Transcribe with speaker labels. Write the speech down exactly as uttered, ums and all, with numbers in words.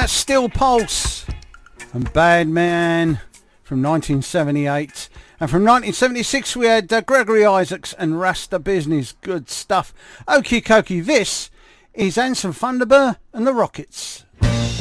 Speaker 1: That's Steel Pulse and Bad Man from nineteen seventy-eight. And from nineteen seventy-six we had uh, Gregory Isaacs and Rasta Business. Good stuff. Okie dokie, this is Anson Thunderbird and the Rockets.